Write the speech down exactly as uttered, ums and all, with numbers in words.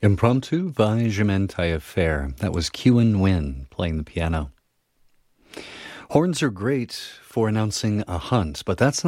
Impromptu by Germaine Taillefer. That was Kewin Nguyen playing the piano. Horns are great for announcing a hunt, but that's